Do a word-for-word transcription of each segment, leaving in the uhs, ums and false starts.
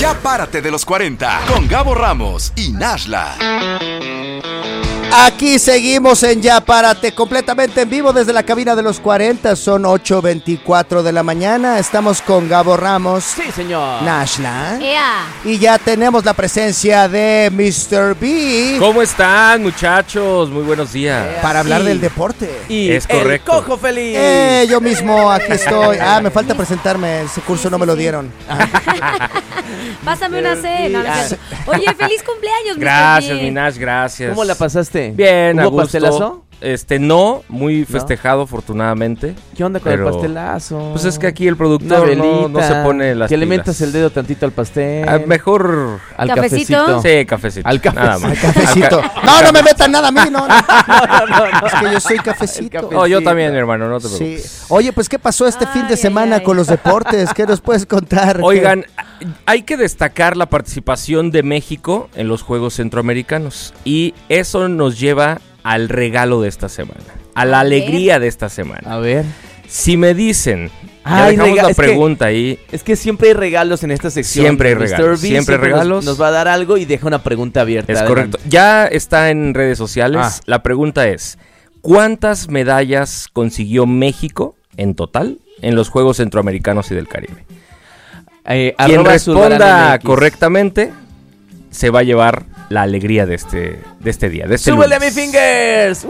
Ya párate de los cuarenta con Gabo Ramos y Nashla. Aquí seguimos en Ya Párate, completamente en vivo desde la cabina de los cuarenta. Son ocho veinticuatro de la mañana. Estamos con Gabo Ramos. Sí, señor. Nashla. Ea. Y ya tenemos la presencia de mister B. ¿Cómo están, muchachos? Muy buenos días. Ea. Para hablar Y- del deporte. Y Es correcto. el Cojo Feliz. Eh, yo mismo aquí estoy. Ah, me falta presentarme. Ese curso no me lo dieron. Pásame una C. No, no es cierto. Oye, feliz cumpleaños, Gracias, mister mi Nash, gracias. ¿Cómo la pasaste? Bien, a ¿Hubo gusto. pastelazo? Este, no, muy festejado, afortunadamente. ¿Qué onda con Pero- el pastelazo? Pues es que aquí el Una productor velita, no, no se pone las que le pilas. metas el dedo tantito al pastel. Ah, mejor... Al ¿Cafecito? cafecito. Sí, cafecito. Al cafecito. Nada más. Cafecito. Al ca- No, no me metan nada a mí, no. no. no, no, no. Es que yo soy El cafecito. cafecito. Oh, yo también, mi hermano, no te Sí. preocupes. Oye, pues, ¿qué pasó este fin de Ay, semana ay, ay. con los deportes? ¿Qué nos puedes contar? Oigan, hay que destacar la participación de México en los Juegos Centroamericanos. Y eso nos lleva al regalo de esta semana. A la A ver. alegría de esta semana. A ver. Si me dicen... Ya Ay, dejamos rega- la es que- pregunta ahí. Es que siempre hay regalos en esta sección. Siempre hay mister regalos, B siempre hay nos- regalos. Nos, va a dar algo y deja una pregunta abierta. Es Adelante. correcto. Ya está en redes sociales. Ah. La pregunta es, ¿cuántas medallas consiguió México en total en los Juegos Centroamericanos y del Caribe? Eh, Quien arroba responda Zulbarán M X. correctamente se va a llevar la alegría de este, de este día, de este ¡Súbele a mi lunes. fingers! ¡Uh!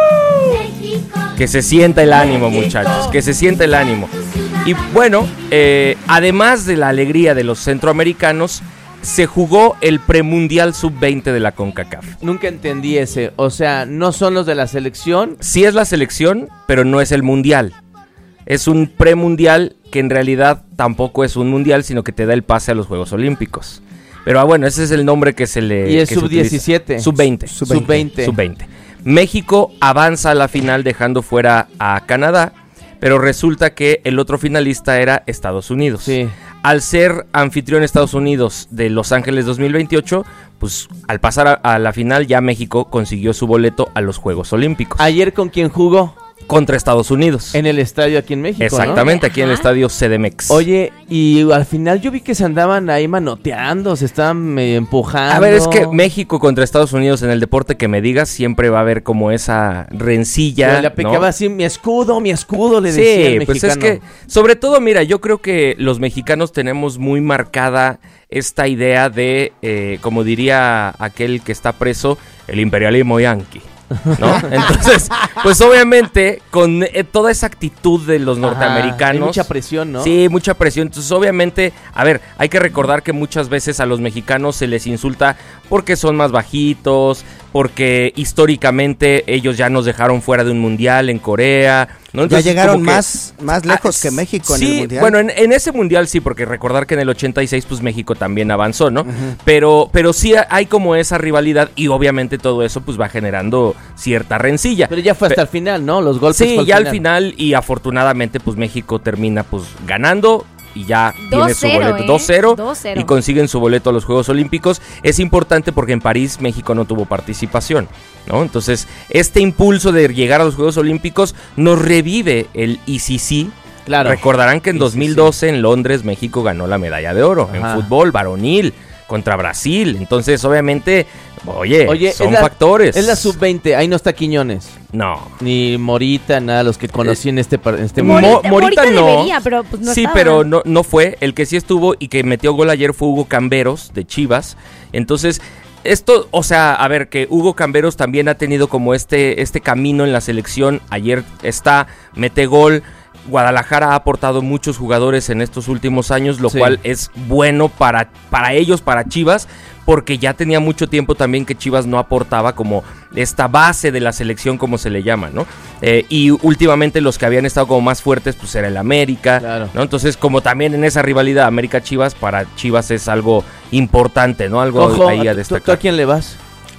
Que se sienta el ánimo, muchachos, que se sienta el ánimo. Y bueno, eh, además de la alegría de los centroamericanos, se jugó el premundial sub veinte de la CONCACAF. Nunca entendí ese. O sea, no son los de la selección. Sí es la selección, pero no es el mundial. Es un premundial que en realidad tampoco es un mundial, sino que te da el pase a los Juegos Olímpicos. Pero ah, bueno, ese es el nombre que se le Y es que se sub utiliza. diecisiete. sub veinte. Sub veinte. sub veinte. México avanza a la final dejando fuera a Canadá, pero resulta que el otro finalista era Estados Unidos. Sí. Al ser anfitrión Estados Unidos de Los Ángeles dos mil veintiocho, pues al pasar a, a la final ya México consiguió su boleto a los Juegos Olímpicos. Ayer con quién jugó Contra Estados Unidos. en el estadio aquí en México. ¿no? Exactamente, aquí en el Ajá. estadio C D M X. Oye, y al final yo vi que se andaban ahí manoteando, se estaban medio empujando. A ver, es que México contra Estados Unidos en el deporte que me digas siempre va a haber como esa rencilla. Le aplicaba ¿no? así, mi escudo, mi escudo, le decía Sí, el pues es mexicano. que, sobre todo, mira, yo creo que los mexicanos tenemos muy marcada esta idea de, eh, como diría aquel que está preso, el imperialismo yanqui, ¿no? Entonces, pues obviamente, con eh, toda esa actitud de los Ajá, norteamericanos... hay mucha presión, ¿no? Sí, mucha presión. Entonces, obviamente, a ver, hay que recordar que muchas veces a los mexicanos se les insulta porque son más bajitos, porque históricamente ellos ya nos dejaron fuera de un mundial en Corea, ¿no? Ya Entonces, llegaron como que- más, más lejos Ah, que México sí, en el mundial. bueno, en, en ese mundial sí, porque recordar que en el ochenta y seis pues México también avanzó, ¿no? Pero pero sí hay como esa rivalidad y obviamente todo eso pues va generando cierta rencilla. Pero ya fue hasta Pe- el final, ¿no? Los golpes Sí, fue ya al final y afortunadamente pues México termina pues ganando y ya tiene su dos cero, boleto ¿eh? dos cero dos cero. y consiguen su boleto a los Juegos Olímpicos. Es importante porque en París México no tuvo participación, ¿no? Entonces, este impulso de llegar a los Juegos Olímpicos nos revive el I C C. Claro. Recordarán que en I C C. dos mil doce en Londres México ganó la medalla de oro Ajá. en fútbol varonil contra Brasil. Entonces, obviamente, oye, Oye, son es la- factores. Es la sub veinte, ahí no está Quiñones. No. Ni Morita, nada, los que conocí en este, par- en este Mo- mundial. Morita, Morita Morita no. debería, pero pues no sí, estaba. pero no, no fue. El que sí estuvo y que metió gol ayer fue Hugo Camberos de Chivas. Entonces, esto, o sea, a ver, que Hugo Camberos también ha tenido como este, este camino en la selección. Ayer está, mete gol. Guadalajara ha aportado muchos jugadores en estos últimos años, lo Sí. cual es bueno para, para ellos, para Chivas, porque ya tenía mucho tiempo también que Chivas no aportaba como esta base de la selección, como se le llama, ¿no? Eh, y últimamente los que habían estado como más fuertes, pues era el América, Claro. ¿no? Entonces, como también en esa rivalidad América-Chivas, para Chivas es algo importante, ¿no? Algo Ojo, ahí a ¿tú- ¿tú, destacar. a quién le vas?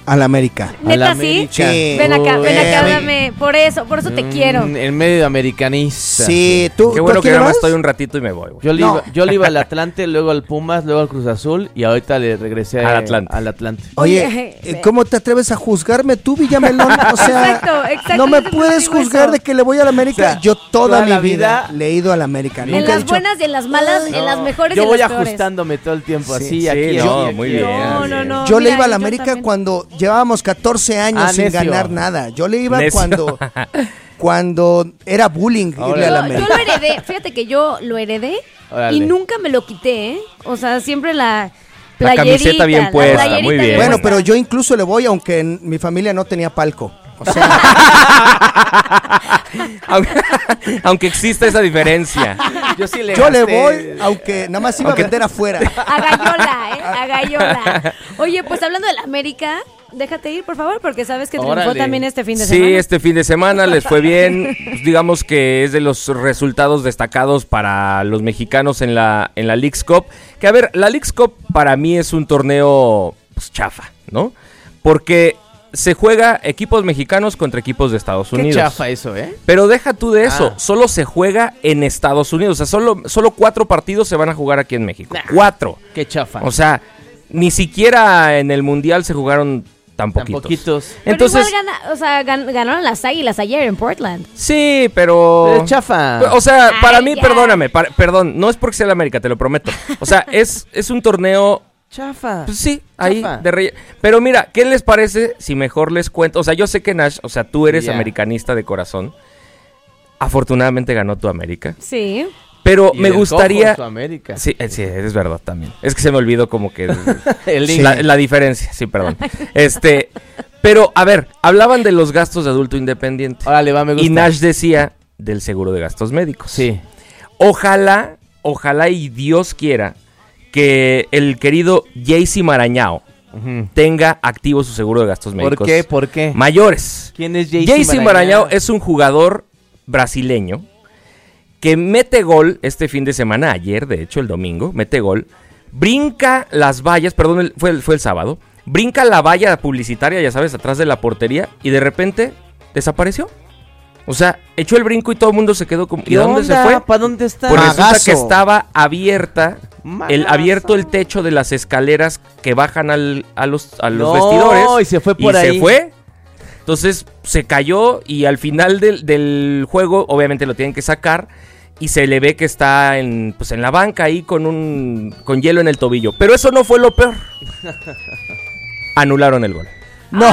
Al América. ¿Neta A la sí? América. Sí. Ven acá, ven Uy. acá, Eh, dame. Por eso, por eso te Mm, quiero. En medio americanista. Sí, tú. Qué ¿tú bueno a que quién nada más vas? estoy un ratito y me voy, güey. Yo le, No. iba, yo le iba al Atlante, luego al Pumas, luego al Cruz Azul y ahorita le regresé Al Atlante. al Atlante. Oye, Oye, eh, ¿cómo te atreves a juzgarme tú, Villamelón? O sea, Exacto, exacto, no me yo siempre puedes digo juzgar eso. de que le voy a la América. O sea, yo toda, toda mi la vida, vida- le he ido a la América. En Nunca he las dicho, buenas y en las malas, "Ay, en las mejores y Yo en voy las peores. ajustándome todo el tiempo, Sí, así, sí, aquí, no, aquí, muy aquí. bien. No, no, no. Yo le mira, iba a la yo América también. cuando llevábamos catorce años Ah, sin necio. ganar nada. Yo le iba Necio. cuando cuando era bullying irle Ahora. a la Yo, yo América. lo heredé, fíjate que yo lo heredé Órale. y nunca me lo quité, ¿eh? O sea, siempre la La playerita, camiseta bien la puesta, playerita muy bien bien. Bueno, puesta. pero yo incluso le voy aunque en mi familia no tenía palco. O sea, aunque, aunque exista esa diferencia. Yo sí le yo le gasté- voy aunque nada más iba a vender afuera. A Gallola, ¿eh? A Gallola. Oye, pues hablando de la América, déjate ir, por favor, porque sabes que triunfó Órale. también este fin de Sí, semana. este fin de semana les fue bien. Pues digamos que es de los resultados destacados para los mexicanos en la, en la Leagues Cup. Que a ver, la Leagues Cup para mí es un torneo pues, chafa, ¿no? Porque se juega equipos mexicanos contra equipos de Estados Qué Unidos. chafa eso, ¿eh? Pero deja tú de eso, Ah. solo se juega en Estados Unidos. O sea, solo, solo cuatro partidos se van a jugar aquí en México. Nah. Cuatro. Qué chafa. O sea, ni siquiera en el Mundial se jugaron tan Tan poquitos. poquitos. Pero Entonces, igual gana- o sea, gan- ganaron las Águilas ayer en Portland. sí, pero... Es chafa. O sea, Ay, para mí, ya. perdóname, para- perdón, no es porque sea la América, te lo prometo. O sea, es, es un torneo, Chafa. pues sí, ahí Chafa. de rey. Pero mira, ¿qué les parece si mejor les cuento? O sea, yo sé que Nash, o sea, tú eres Ya. americanista de corazón. Afortunadamente ganó tu América. Sí. Pero Y me del gustaría... cojo, su América. Sí, eh, sí, es verdad también. Es que se me olvidó como que... El link. la, la diferencia, sí, perdón. Este, pero, a ver, hablaban de los gastos de adulto independiente. Órale, va, me gusta. Y Nash decía del seguro de gastos médicos. Sí. Ojalá, ojalá y Dios quiera que el querido Jaycee Marañao Ujú. tenga activo su seguro de gastos médicos. ¿Por qué? ¿Por qué? Mayores. ¿Quién es Jaycee Jaycee Marañao? Marañao es un jugador brasileño que mete gol este fin de semana, ayer, de hecho, el domingo, mete gol, brinca las vallas, perdón, el- fue, el, fue el sábado, brinca la valla publicitaria, ya sabes, atrás de la portería, y de repente desapareció. O sea, echó el brinco y todo el mundo se quedó como... ¿Y ¿Qué dónde onda? se fue? ¿Para dónde está? Pues resulta Magazo. que estaba abierta, el, Magazo. abierto el techo de las escaleras que bajan al, a los, a los No, vestidores. y se fue por y ahí. se fue. Entonces se cayó y al final del, del juego obviamente lo tienen que sacar y se le ve que está en, pues, en la banca ahí con un con hielo en el tobillo. Pero eso no fue lo peor. Anularon el gol. No.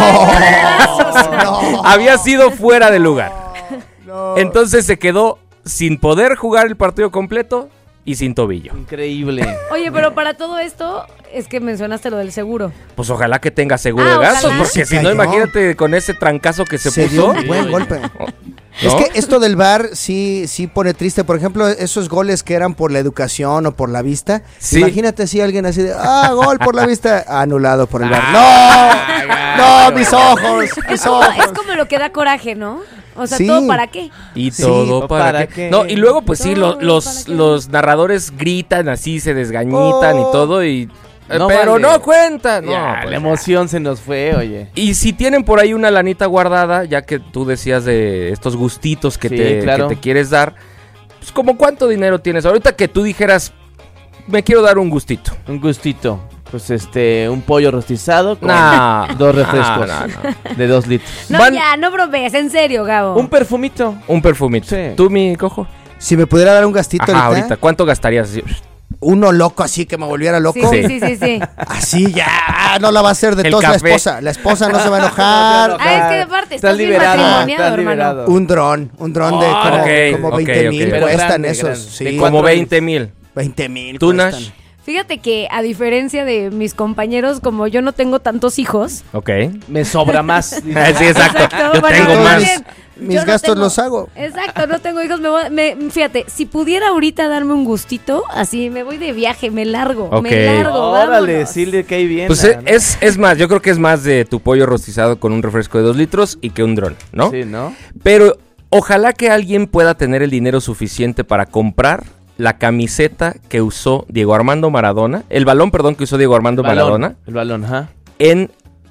no. Había sido fuera de lugar. No. Entonces se quedó sin poder jugar el partido completo y sin tobillo. Increíble. Oye, pero para todo esto es que mencionaste lo del seguro. Pues ojalá que tenga seguro Ah, de gastos, ojalá. porque Se si no, cayó. imagínate con ese trancazo que se, Se puso. dio un buen golpe. ¿no? Es que esto del V A R sí, sí pone triste. Por ejemplo, esos goles que eran por la educación o por la vista. Sí. Imagínate si alguien así de, ah, gol por la vista, anulado por el V A R. Ah, ¡No! ¡No, mis ojos! Es ¡Mis como, ojos! es como lo que da coraje, ¿no? O sea, Sí. ¿todo para qué? Y Sí, todo para, ¿para qué? qué? No, y luego pues sí, lo- Todo los, para qué. los narradores gritan así, se desgañitan y Oh. todo y... eh, No pero vale. no cuenta. No, Ya, pues, la emoción se nos fue, oye. Y si tienen por ahí una lanita guardada, ya que tú decías de estos gustitos que, Sí, te, claro. que te quieres dar, pues como cuánto dinero tienes. Ahorita que tú dijeras, me quiero dar un gustito. Un gustito. Pues este, un pollo rostizado con No. dos refrescos No, no, de dos litros. No, Van- ya, no bromees, en serio, Gabo. Un perfumito. Un perfumito. Sí. ¿Tú, mi cojo? Si me pudiera dar un gastito Ajá, ahorita, ahorita. ¿Cuánto gastarías? Así? uno loco así que me volviera loco. Sí, sí, sí, sí, sí. Así ya, no la va a hacer de El todos la café. esposa. La esposa no se va a enojar. Ah, es que aparte estás bien liberado, matrimoniado, estás hermano. liberado. Un dron, un dron de Oh, como, ok, como ok, veinte ok. mil Pero cuestan grande, esos. grande. Sí, De Como cuatro veinte mil. veinte mil. ¿Tú, cuestan. Nash? Fíjate que a diferencia de mis compañeros, como yo no tengo tantos hijos. Ok. Me sobra más. Sí, exacto. Yo bueno, tengo yo más. también. Mis Yo no gastos tengo- los hago. Exacto, no tengo hijos. Me voy- me- fíjate, si pudiera ahorita darme un gustito, así me voy de viaje, me largo, Ok. me largo. Órale, vámonos. sí le cae bien. Pues ah, eh, ¿no? es, es más, yo creo que es más de tu pollo rostizado con un refresco de dos litros y que un dron, ¿no? Sí, ¿no? Pero ojalá que alguien pueda tener el dinero suficiente para comprar la camiseta que usó Diego Armando Maradona, el balón, perdón, que usó Diego Armando Balón, Maradona El balón, ajá. en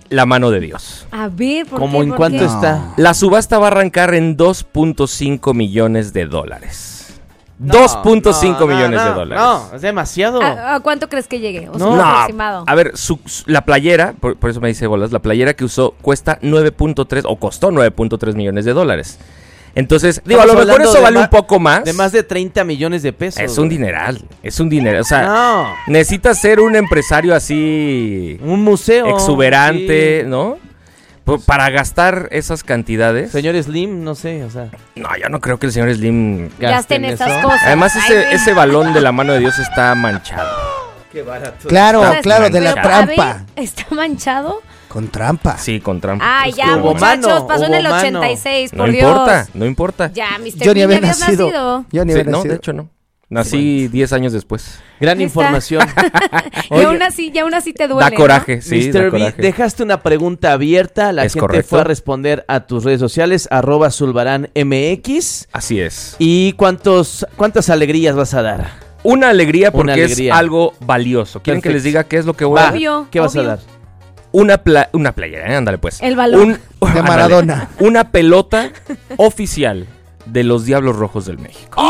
la mano de Dios. A ver, ¿por ¿Cómo qué? en ¿Por cuánto qué? está? La subasta va a arrancar en dos punto cinco millones de dólares. No, dos punto cinco no, no, millones no, de dólares. No, es demasiado. ¿A, a cuánto crees que llegue? O sea, No. un No, aproximado. a ver, su, su- la playera, por, por eso me dice bolas, la playera que usó cuesta nueve punto tres o costó nueve punto tres millones de dólares. Entonces, digo, a lo Estamos mejor hablando eso de vale ma- un poco más. De más de treinta millones de pesos. Es un güey. dineral, es un dineral. O sea, No. necesitas ser un empresario así Un museo. exuberante, sí. ¿no? P- Para gastar esas cantidades. Señor Slim, no sé, o sea. No, yo no creo que el señor Slim... Gasten eso. esas cosas. Además, Ay, ese, güey. ese balón de la mano de Dios está manchado. Qué barato. Claro, O sea, claro, de la pero, a ver, trampa. ¿Está manchado? Con trampa. Sí, con trampa. Ay, ya, hubo muchachos, mano, pasó en hubo el mano. ochenta y seis, No por importa, Dios. no importa. Ya, mister Yo ni P, había ya habías nacido. nacido. Yo ni Sí, había no, nacido. de hecho no. Nací diez años después. Gran Está. información. Y Oye, aún así, ya aún así te duele, Da coraje, sí, mister da B, coraje. dejaste una pregunta abierta. La Es gente correcto. fue a responder a tus redes sociales, arroba Zulbarán M X. Así es. ¿Y cuántos, cuántas alegrías vas a dar? Una alegría porque Una alegría. es algo valioso. ¿Quieren que Perfecto. les diga qué es lo que voy Va, a dar? Obvio, ¿Qué vas obvio. a dar? Una, pla- una playera, ¿eh? Ándale pues. El balón. De ándale. Maradona. Una pelota oficial de los Diablos Rojos del México.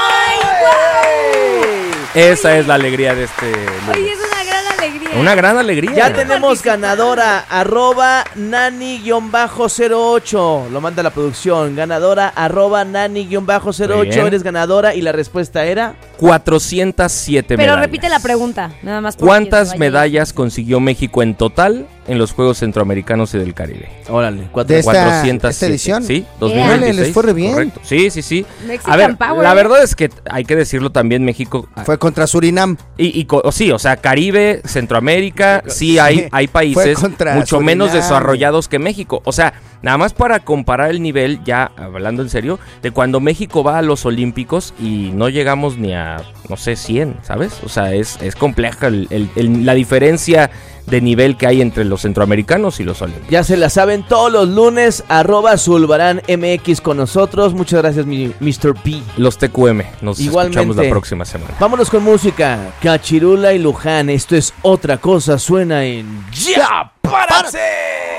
Esa es la alegría de este lunes. Oye, es una gran alegría. Una gran alegría. Ya tenemos participar. ganadora, arroba nani cero ocho. Lo manda la producción. Ganadora, arroba nani cero Muy ocho. bien. Eres ganadora y la respuesta era... cuatrocientas siete Pero medallas. repite la pregunta, nada más. por quien ¿Cuántas se vaya. medallas consiguió México en total en los Juegos Centroamericanos y del Caribe? Órale, cuatro. De esta- cuatrocientas esta edición. Sí, Órale, dos mil veintiséis. les fue re bien. Correcto. Sí, sí, sí. Mexican A ver, Power, la ¿eh? verdad es que hay que decirlo también, México... Fue contra Surinam. Y, y co- sí, o sea, Caribe, Centroamérica, sí hay, hay países Fue contra mucho Surinam. menos desarrollados que México. O sea, nada más para comparar el nivel, ya hablando en serio, de cuando México va a los Olímpicos y no llegamos ni a, no sé, cien, ¿sabes? O sea, es, es compleja el- el- el- la diferencia de nivel que hay entre los centroamericanos y los olímpicos. Ya se la saben todos los lunes, arroba Zulbarán M X con nosotros. Muchas gracias, mi mister P. Los T Q M, nos Igualmente. escuchamos la próxima semana. Vámonos con música. Cachirula y Luján. Esto es Otra Cosa. Suena en... ¡Ya! ¡Párate!